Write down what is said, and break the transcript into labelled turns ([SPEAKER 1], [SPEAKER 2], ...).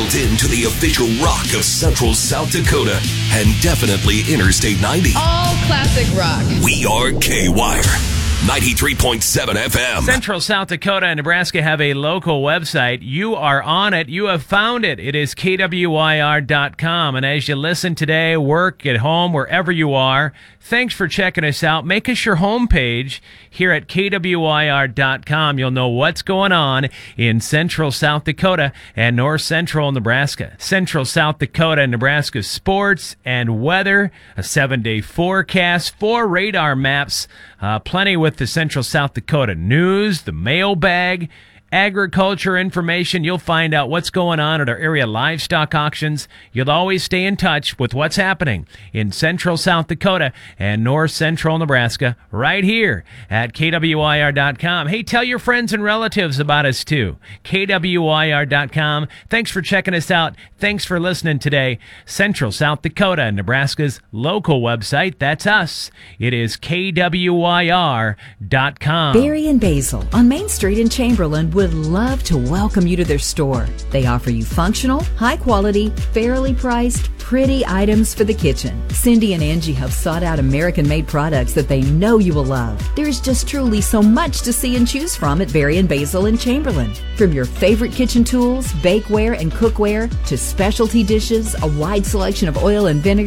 [SPEAKER 1] tuned in to the official rock of Central South Dakota and definitely Interstate 90.
[SPEAKER 2] All classic rock.
[SPEAKER 1] We are K-Wire. 93.7 FM.
[SPEAKER 3] Central South Dakota and Nebraska have a local website. You are on it. You have found it. It is KWYR.com. And as you listen today, work, at home, wherever you are, thanks for checking us out. Make us your homepage here at KWYR.com. You'll know what's going on in Central South Dakota and North Central Nebraska. Central South Dakota and Nebraska sports and weather, a 7-day forecast, 4 radar maps, plenty with the Central South Dakota news, the mailbag, agriculture information. You'll find out what's going on at our area livestock auctions. You'll always stay in touch with what's happening in Central South Dakota and North Central Nebraska right here at KWYR.com. Hey, tell your friends and relatives about us too. KWYR.com. Thanks for checking us out. Thanks for listening today. Central South Dakota and Nebraska's local website. That's us. It is KWYR.com.
[SPEAKER 4] Barry and Basil on Main Street in Chamberlain would love to welcome you to their store. They offer you functional, high quality, fairly priced, pretty items for the kitchen. Cindy and Angie have sought out American-made products that they know you will love. There is just truly so much to see and choose from at Barry and Basil in Chamberlain. From your favorite kitchen tools, bakeware and cookware, to specialty dishes, a wide selection of oil and vinegar,